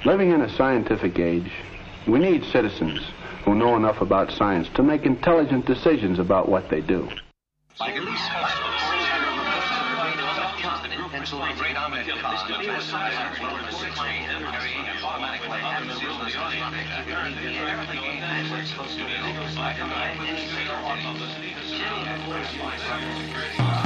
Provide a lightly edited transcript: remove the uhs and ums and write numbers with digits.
Living in a scientific age, we need citizens who know enough about science to make intelligent decisions about what they do.